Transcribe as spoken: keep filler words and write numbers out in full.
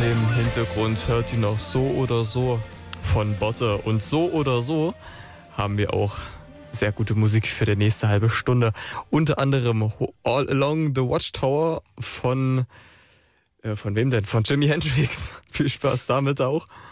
Im Hintergrund hört ihr noch So oder So von Bosse. Und so oder so haben wir auch sehr gute Musik für die nächste halbe Stunde. Unter anderem All Along the Watchtower von, äh, von wem denn? Von Jimi Hendrix. Viel Spaß damit auch.